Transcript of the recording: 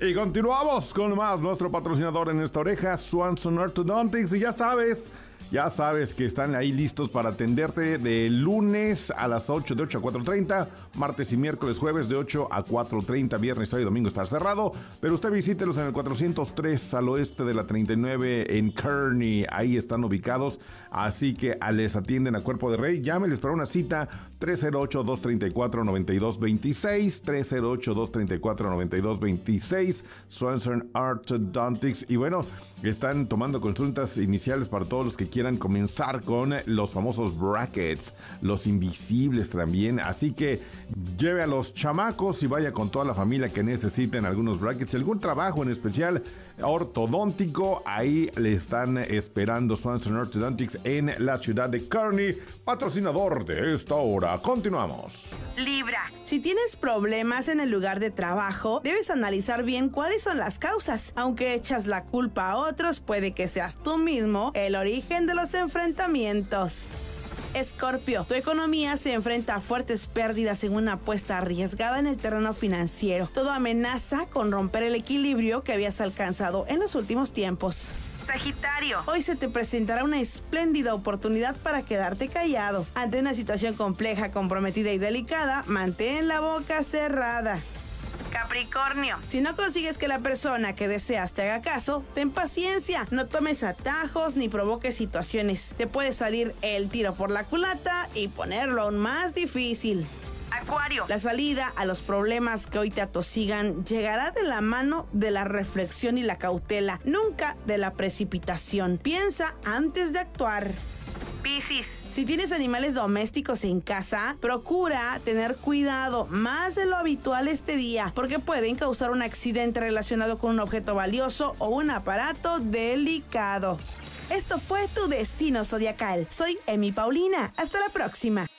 Y continuamos con más. Nuestro patrocinador en esta oreja, Swanson Orthodontics. Y ya sabes que están ahí listos para atenderte de lunes a las 8, de 8 a 4:30, martes y miércoles, jueves de 8 a 4:30, viernes, sábado y domingo está cerrado, pero usted visítelos en el 403 al oeste de la 39 en Kearney, ahí están ubicados, así que les atienden a cuerpo de rey. Llámeles para una cita, 308-234-9226, 308-234-9226, Swanson Orthodontics. Y bueno, están tomando consultas iniciales para todos los que quieran comenzar con los famosos brackets, los invisibles también, así que lleve a los chamacos y vaya con toda la familia que necesiten algunos brackets, algún trabajo en especial ortodóntico, ahí le están esperando Swanson Orthodontics en la ciudad de Kearney, patrocinador de esta hora. Continuamos. Libra. Si tienes problemas en el lugar de trabajo, debes analizar bien cuáles son las causas. Aunque echas la culpa a otros, puede que seas tú mismo el origen de los enfrentamientos. Escorpio, tu economía se enfrenta a fuertes pérdidas en una apuesta arriesgada en el terreno financiero. Todo amenaza con romper el equilibrio que habías alcanzado en los últimos tiempos. Sagitario, hoy se te presentará una espléndida oportunidad para quedarte callado. Ante una situación compleja, comprometida y delicada, mantén la boca cerrada. Capricornio, si no consigues que la persona que deseas te haga caso, ten paciencia, no tomes atajos ni provoques situaciones. Te puede salir el tiro por la culata y ponerlo aún más difícil. Acuario, la salida a los problemas que hoy te atosigan llegará de la mano de la reflexión y la cautela, nunca de la precipitación. Piensa antes de actuar. Piscis, si tienes animales domésticos en casa, procura tener cuidado más de lo habitual este día, porque pueden causar un accidente relacionado con un objeto valioso o un aparato delicado. Esto fue Tu Destino Zodiacal. Soy Emi Paulina. Hasta la próxima.